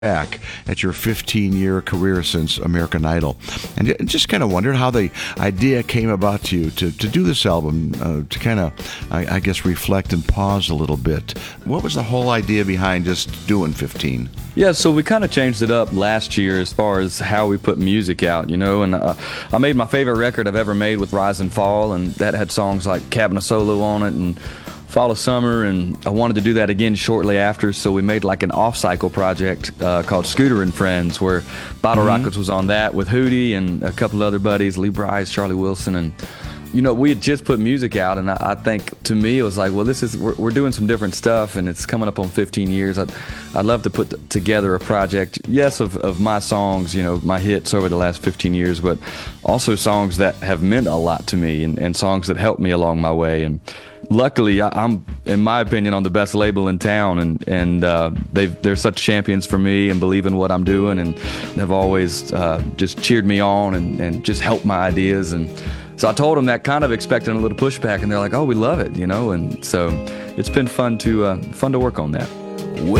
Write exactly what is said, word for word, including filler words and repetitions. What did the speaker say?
back at your fifteen-year career since American Idol, and just kind of wondered how the idea came about to you to, to do this album, uh, to kind of, I, I guess, reflect and pause a little bit. What was the whole idea behind just doing fifteen? Yeah, so we kind of changed it up last year as far as how we put music out, you know, and uh, I made my favorite record I've ever made with Rise and Fall, and that had songs like Cabin of Solo on it and Fall of Summer, and I wanted to do that again shortly after, so we made like an off-cycle project uh, called Scooter and Friends, where Bottle Mm-hmm. Rockets was on that with Hootie and a couple other buddies, Lee Bryce, Charlie Wilson, and you know, we had just put music out, and I, I think to me it was like, well, this is we're, we're doing some different stuff, and it's coming up on fifteen years. I'd, I'd love to put th- together a project, yes, of, of my songs, you know, my hits over the last fifteen years, but also songs that have meant a lot to me, and, and songs that helped me along my way. And luckily, I, I'm, in my opinion, on the best label in town, and and uh, they've they're such champions for me and believe in what I'm doing, and have always uh, just cheered me on and, and just helped my ideas. And so I told them that, kind of expecting a little pushback, and they're like, "Oh, we love it," you know. And so it's been fun to uh, fun to work on that. Well,